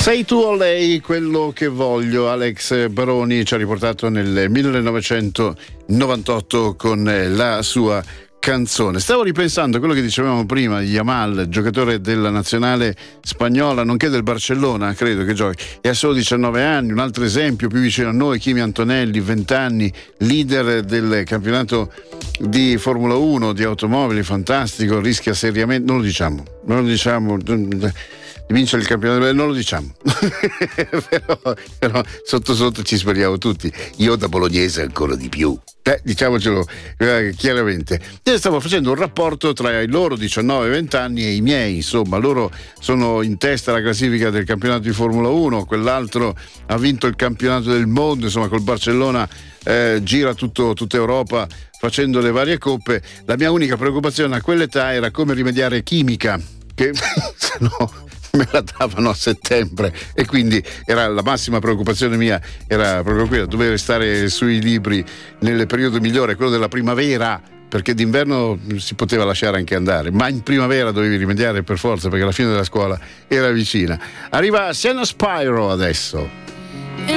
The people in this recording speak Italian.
Sei tu o lei quello che voglio. Alex Baroni ci ha riportato nel 1998 con la sua canzone. Stavo ripensando a quello che dicevamo prima di Yamal, giocatore della nazionale spagnola, nonché del Barcellona, credo che giochi, e ha solo 19 anni. Un altro esempio più vicino a noi, Kimi Antonelli, 20 anni, leader del campionato di Formula 1 di automobili, fantastico, rischia seriamente, non lo diciamo, vince il campionato, non lo diciamo. però sotto ci speriamo tutti. Io da bolognese ancora di più, diciamocelo chiaramente. Io stavo facendo un rapporto tra i loro 19-20 anni e i miei, insomma. Loro sono in testa alla classifica del campionato di Formula 1, quell'altro ha vinto il campionato del mondo, insomma col Barcellona gira tutta Europa facendo le varie coppe. La mia unica preoccupazione a quell'età era come rimediare chimica, che se no me la davano a settembre, e quindi era la massima preoccupazione mia, era proprio quella, dover stare sui libri nel periodo migliore, quello della primavera, perché d'inverno si poteva lasciare anche andare, ma in primavera dovevi rimediare per forza, perché la fine della scuola era vicina. Arriva Senna Spyro adesso.